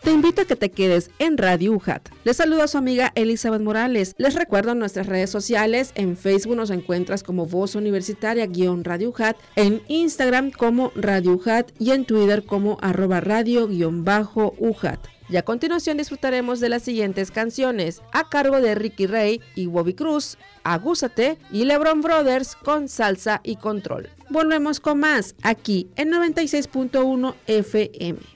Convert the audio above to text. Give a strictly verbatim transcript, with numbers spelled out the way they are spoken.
te invito a que te quedes en Radio U J A T. Les saluda a su amiga Elizabeth Morales. Les recuerdo nuestras redes sociales. En Facebook nos encuentras como Voz Universitaria-Radio U J A T, en Instagram como Radio U J A T y en Twitter como arroba radio-U J A T. Y a continuación disfrutaremos de las siguientes canciones, a cargo de Ricky Ray y Bobby Cruz, Agúzate y LeBron Brothers con Salsa y Control. Volvemos con más aquí en noventa y seis punto uno F M.